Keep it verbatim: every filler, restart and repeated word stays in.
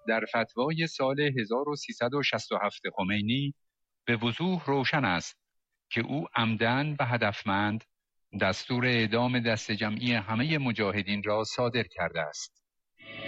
در فتوای سال هزار و سیصد و شصت و هفت خمینی به وضوح روشن است که او عمدن و هدفمند دستور اعدام دست جمعی همه مجاهدین را صادر کرده است.